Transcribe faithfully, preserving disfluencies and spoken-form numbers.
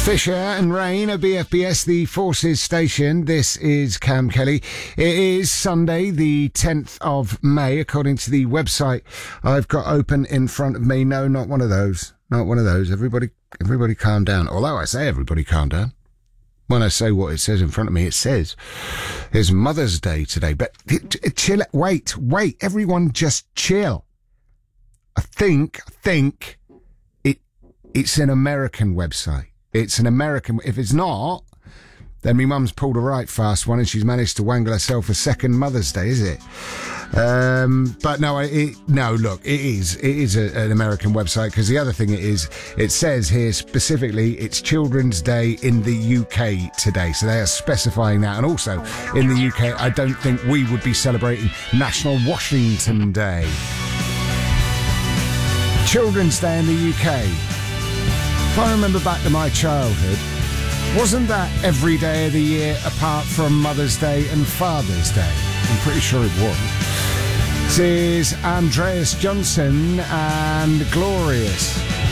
Fisher and Rain at B F B S, the Forces Station. This is Cam Kelly. It is Sunday, the tenth of May, according to the website I've got open in front of me. No, not one of those. Not one of those. Everybody, everybody calm down. Although I say everybody calm down. When I say what it says in front of me, it says it's Mother's Day today. But chill, wait, wait. Everyone just chill. I think, I think it, it's an American website. It's an American. If it's not, then my mum's pulled a right fast one and she's managed to wangle herself a second Mother's Day, is it? Um, but no, it, no, look, it is, it is a, an American website, because the other thing it is, it says here specifically it's Children's Day in the U K today. So they are specifying that. And also in the U K, I don't think we would be celebrating National Washington Day. Children's Day in the U K. If I remember back to my childhood, wasn't that every day of the year apart from Mother's Day and Father's Day? I'm pretty sure it was. This is Andreas Johnson and Glorious.